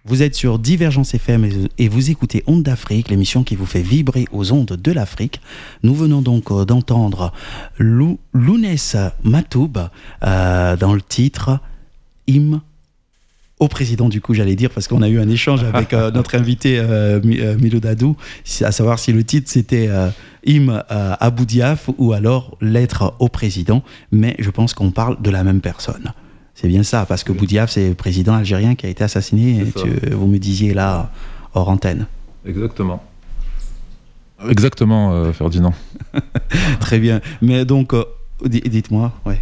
Vous êtes sur Divergence FM et vous écoutez Ondes d'Afrique, l'émission qui vous fait vibrer aux ondes de l'Afrique. Nous venons donc d'entendre Lounès Matoub dans le titre Hymne au président, du coup, j'allais dire, parce qu'on a eu un échange avec notre invité Miloud Adou, à savoir si le titre c'était Hymne à Boudiaf ou alors Lettre au président, mais je pense qu'on parle de la même personne. C'est bien ça, parce que Boudiaf, c'est le président algérien qui a été assassiné, vous me disiez là, hors antenne. Exactement, Ferdinand. Très bien, mais donc, dites-moi, ouais.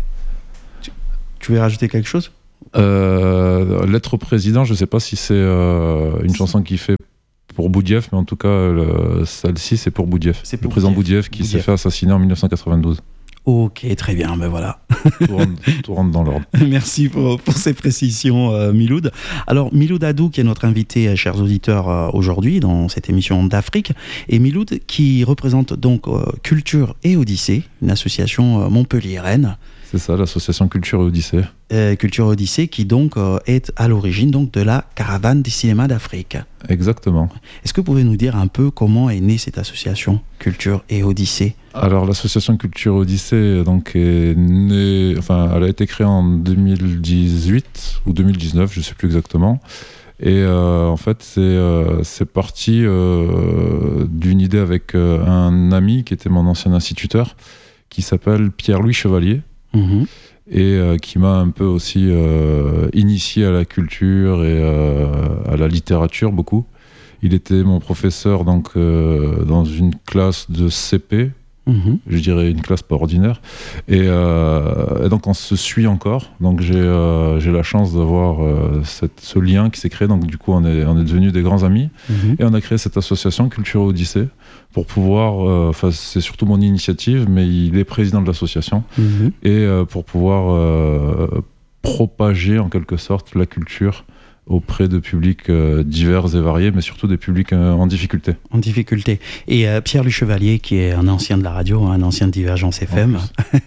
Tu veux rajouter quelque chose ? Lettre au président, je ne sais pas si c'est une chanson qui fait pour Boudiaf, mais en tout cas, celle-ci, c'est pour Boudiaf. C'est pour le président Boudiaf qui s'est fait assassiner en 1992. Ok, très bien, ben voilà. Tout rentre dans l'ordre. Merci pour ces précisions, Miloud. Alors, Miloud Adou, qui est notre invité, chers auditeurs, aujourd'hui, dans cette émission d'Afrique, et Miloud, qui représente donc Culture et Odyssée, une association montpelliéraine. C'est ça, l'association Culture et Odyssée. Culture et Odyssée, qui donc est à l'origine donc, de la Caravane des cinémas d'Afrique. Exactement. Est-ce que vous pouvez nous dire un peu comment est née cette association Culture et Odyssée ? Alors, l'association Culture et Odyssée donc, est née, elle a été créée en 2018 ou 2019, je ne sais plus exactement. Et en fait, c'est parti d'une idée avec un ami qui était mon ancien instituteur, qui s'appelle Pierre-Louis Chevalier. Mmh. Et qui m'a un peu aussi initié à la culture et à la littérature beaucoup. Il était mon professeur donc, dans une classe de CP, je dirais une classe pas ordinaire. Et donc on se suit encore. Donc j'ai la chance d'avoir ce lien qui s'est créé. Donc du coup on est devenus des grands amis. Et on a créé cette association Culture Odyssée pour pouvoir, c'est surtout mon initiative, mais il est président de l'association, et pour pouvoir propager en quelque sorte la culture auprès de publics divers et variés, mais surtout des publics en difficulté. En difficulté. Et Pierre-Louis Chevalier, qui est un ancien de la radio, un ancien de Divergence FM.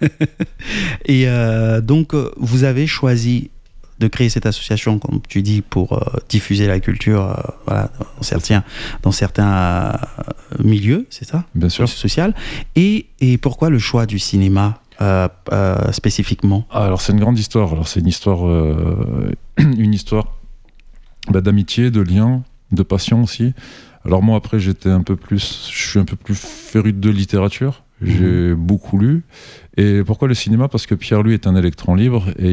Et donc, vous avez choisi de créer cette association, comme tu dis, pour diffuser la culture dans certains milieux, c'est ça ? Bien sûr. Social. Et pourquoi le choix du cinéma spécifiquement ? Alors, c'est une grande histoire. Alors, c'est une histoire d'amitié, de lien, de passion aussi. Alors moi après je suis un peu plus féru de littérature, j'ai beaucoup lu. Et pourquoi le cinéma ? Parce que Pierre lui est un électron libre et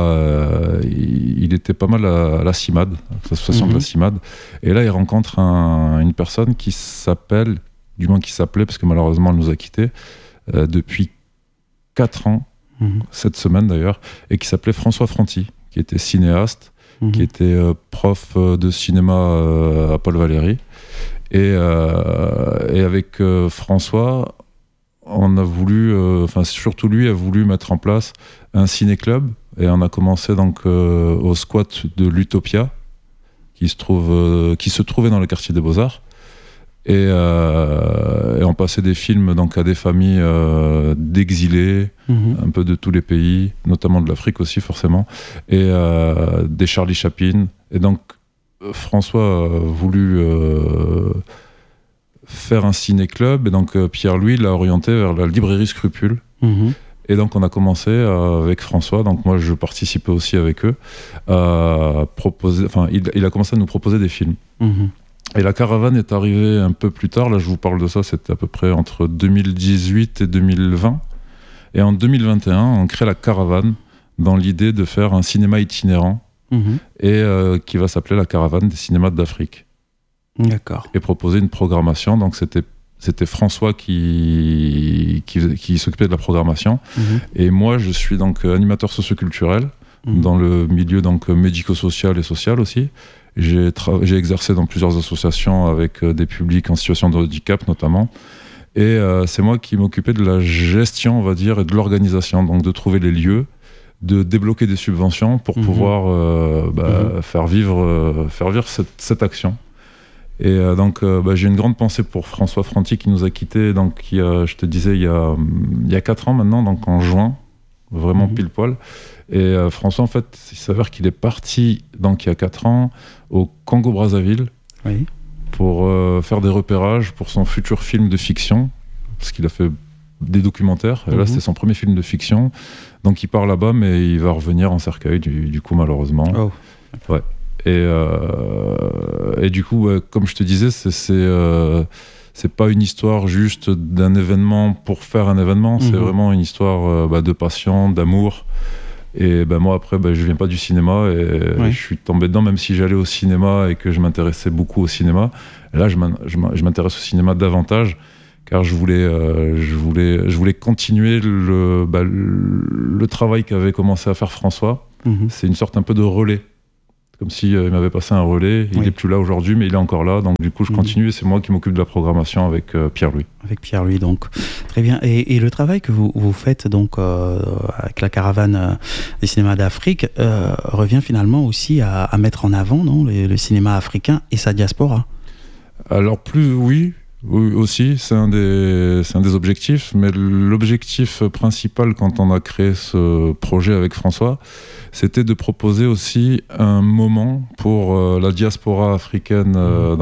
il était pas mal à la CIMAD, l'association de la CIMAD. Et là il rencontre une personne qui s'appelait, parce que malheureusement elle nous a quittés, depuis 4 ans, cette semaine d'ailleurs, et qui s'appelait François Fronti, qui était cinéaste, qui était prof de cinéma à Paul Valéry. Et avec François, on a voulu, surtout lui a voulu mettre en place un ciné-club. Et on a commencé donc au squat de l'Utopia, qui se trouvait dans le quartier des Beaux-Arts. Et on passait des films donc, à des familles d'exilés, un peu de tous les pays, notamment de l'Afrique aussi forcément, et des Charlie Chaplin. Et donc François a voulu faire un ciné-club, et donc Pierre-Louis l'a orienté vers la librairie Scrupule. Et donc on a commencé avec François, donc moi je participais aussi avec eux, à proposer, il a commencé à nous proposer des films. Et la caravane est arrivée un peu plus tard, là je vous parle de ça, c'était à peu près entre 2018 et 2020. Et en 2021, on crée la caravane dans l'idée de faire un cinéma itinérant, et qui va s'appeler la caravane des cinémas d'Afrique. D'accord. Et proposer une programmation, donc c'était François qui s'occupait de la programmation. Et moi je suis donc animateur socioculturel dans le milieu donc médico-social et social aussi. J'ai exercé dans plusieurs associations avec des publics en situation de handicap notamment. Et c'est moi qui m'occupais de la gestion, on va dire, et de l'organisation, donc de trouver les lieux, de débloquer des subventions pour pouvoir faire vivre cette action. Et donc j'ai une grande pensée pour François Fronti qui nous a quittés, donc je te disais il y a 4 ans maintenant, donc en juin vraiment pile poil. Et François, en fait, il s'avère qu'il est parti, donc il y a 4 ans, au Congo-Brazzaville pour faire des repérages pour son futur film de fiction, parce qu'il a fait des documentaires, et là c'était son premier film de fiction, donc il part là-bas, mais il va revenir en cercueil, du coup, malheureusement. Ouais. Et du coup, comme je te disais, c'est pas une histoire juste d'un événement pour faire un événement, c'est vraiment une histoire de passion, d'amour. Et moi après, je viens pas du cinéma et je suis tombé dedans, même si j'allais au cinéma et que je m'intéressais beaucoup au cinéma. Et là, je m'intéresse au cinéma davantage, car je voulais continuer le travail qu'avait commencé à faire François. C'est une sorte un peu de relais. Comme s'il m'avait passé un relais. Il n'est plus là aujourd'hui, mais il est encore là. Donc, du coup, je continue et c'est moi qui m'occupe de la programmation avec Pierre-Louis. Avec Pierre-Louis, donc. Très bien. Et le travail que vous faites donc, avec la caravane des cinémas d'Afrique revient finalement aussi à mettre en avant le cinéma africain et sa diaspora. Alors, oui, aussi, c'est un des objectifs, mais l'objectif principal quand on a créé ce projet avec François, c'était de proposer aussi un moment pour la diaspora africaine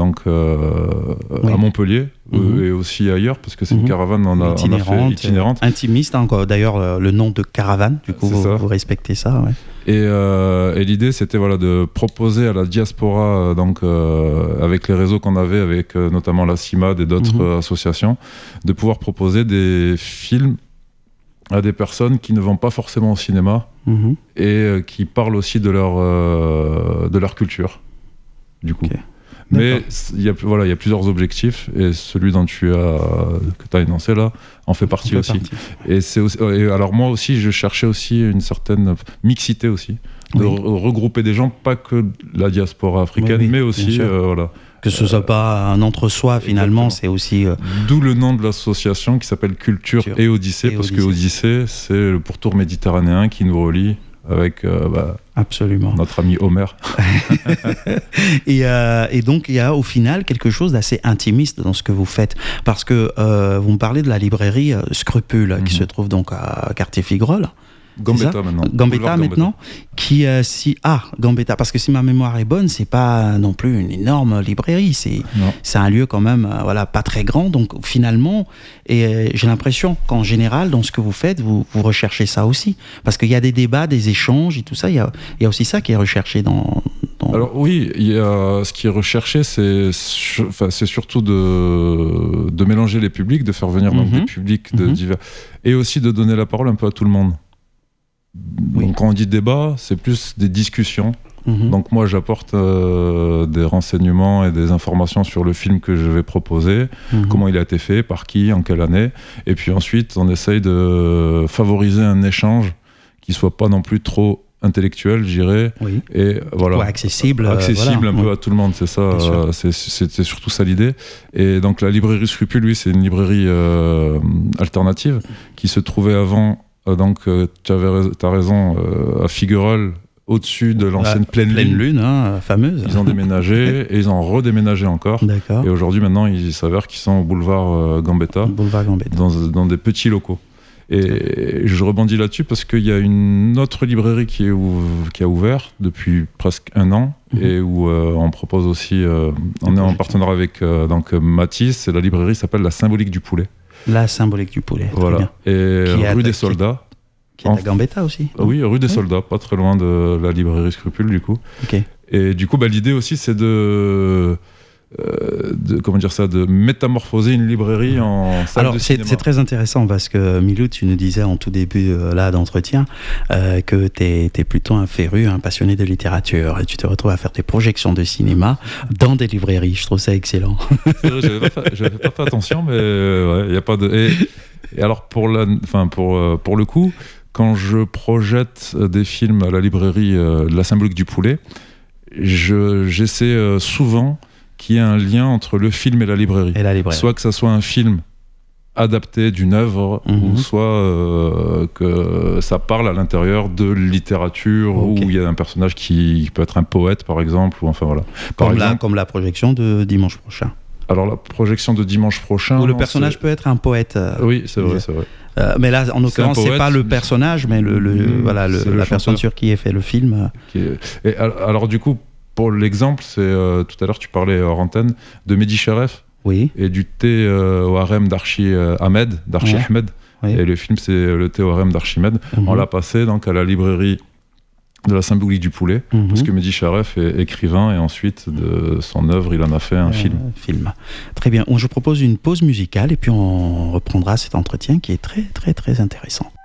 à Montpellier et aussi ailleurs, parce que c'est une caravane on a fait itinérante. Intimiste, d'ailleurs le nom de caravane, du coup vous respectez ça. Ouais. Et l'idée, c'était de proposer à la diaspora, avec les réseaux qu'on avait, avec notamment la CIMAD et d'autres associations, de pouvoir proposer des films à des personnes qui ne vont pas forcément au cinéma et qui parlent aussi de leur culture, du coup. Okay. Mais il y a plusieurs objectifs et celui que tu as énoncé là en fait partie aussi. Et alors moi aussi, je cherchais aussi une certaine mixité aussi, de regrouper des gens, pas que la diaspora africaine, mais aussi que ce soit pas un entre-soi finalement, c'est aussi... D'où le nom de l'association qui s'appelle Culture et Odyssée, parce que Odyssée, c'est le pourtour méditerranéen qui nous relie avec absolument notre ami Homer. et donc il y a au final quelque chose d'assez intimiste dans ce que vous faites, parce que vous me parlez de la librairie Scrupule qui se trouve donc à Quartier-Figuerolles. Gambetta maintenant. Gambetta maintenant. Gambetta, parce que si ma mémoire est bonne, c'est pas non plus une énorme librairie, c'est un lieu quand même pas très grand, donc finalement, et j'ai l'impression qu'en général dans ce que vous faites, vous recherchez ça aussi, parce qu'il y a des débats, des échanges et tout ça, il y a aussi ça qui est recherché dans... Alors oui, ce qui est recherché, c'est surtout de mélanger les publics, de faire venir donc des publics divers, et aussi de donner la parole un peu à tout le monde. Donc quand on dit débat, c'est plus des discussions. Donc moi j'apporte des renseignements et des informations sur le film que je vais proposer, comment il a été fait, par qui, en quelle année, et puis ensuite on essaye de favoriser un échange qui soit pas non plus trop intellectuel, je dirais, et accessible un peu à tout le monde, c'est ça, c'est surtout ça l'idée. Et donc la librairie Scrupule, c'est une librairie alternative qui se trouvait avant. Donc, tu as raison, à Figuerolles, au-dessus de l'ancienne Pleine Lune, fameuse. Ils ont déménagé et ils ont redéménagé encore. D'accord. Et aujourd'hui, maintenant, il s'avère qu'ils sont au boulevard Gambetta, dans des petits locaux. Et je rebondis là-dessus parce qu'il y a une autre librairie qui a ouvert depuis presque 1 an et où on propose aussi, on est en partenariat avec Matisse, et la librairie s'appelle La Symbolique du Poulet. La Symbolique du Poulet. Voilà. Et rue des Soldats. Qui est à Gambetta aussi. Oui, rue des Soldats, pas très loin de la librairie Scrupule, du coup. Okay. Et du coup, l'idée aussi, c'est de métamorphoser une librairie en salle de cinéma. C'est très intéressant parce que Milou, tu nous disais en tout début d'entretien que tu es plutôt un féru, un passionné de littérature, et tu te retrouves à faire des projections de cinéma dans des librairies. Je trouve ça excellent. C'est vrai, j'avais pas fait attention, mais il y a pas de... Et alors pour le coup, quand je projette des films à la librairie La Symbolique du Poulet, j'essaie souvent qu'il y ait un lien entre le film et la librairie. Soit que ça soit un film adapté d'une œuvre, ou soit que ça parle à l'intérieur de littérature, où il y a un personnage qui peut être un poète, par exemple, ou enfin voilà. Comme la projection de dimanche prochain. Alors la projection de dimanche prochain. Où le personnage peut être un poète. Oui, c'est vrai, c'est vrai. Mais là, en l'occurrence, c'est pas le personnage, mais la personne sur qui est fait le film. Et alors du coup, pour l'exemple, c'est tout à l'heure tu parlais hors antenne de Mehdi Cheref. Oui. Et du thé au harem d'Archie Ahmed. Oui. Et le film, c'est le thé au harem d'Archimède. On l'a passé donc à la librairie de la Symbolique du Poulet, parce que Mehdi Cheref est écrivain et ensuite de son œuvre, il en a fait un film. Très bien. Je propose une pause musicale et puis on reprendra cet entretien qui est très très très intéressant.